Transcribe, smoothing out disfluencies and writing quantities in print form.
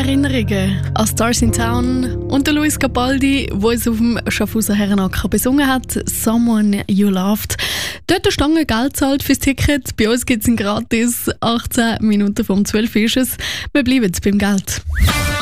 Erinnerungen an Stars in Town und der Luis Capaldi, der uns auf dem Schaffhauser Herrenacker besungen hat, «Someone You Loved». Dort eine Stange Geld zahlt fürs Ticket, bei uns gibt es ein gratis. 18 Minuten vor 12 ist es. Wir bleiben beim Geld.